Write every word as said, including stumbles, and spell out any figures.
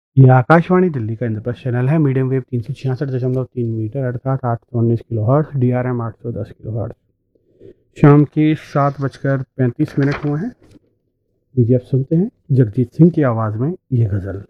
ये आकाशवाणी दिल्ली का इंद्रप्रस्थ चैनल है। मीडियम वेव तीन सौ छियासठ दशमलव तीन मीटर अर्थात आठ सौ उन्नीस kilo hertz, D R M आठ सौ दस किलो हर्ट्ज। शाम के सात बजकर पैंतीस मिनट हुए हैं। लीजिए अब सुनते हैं जगजीत सिंह की आवाज़ में ये गज़ल।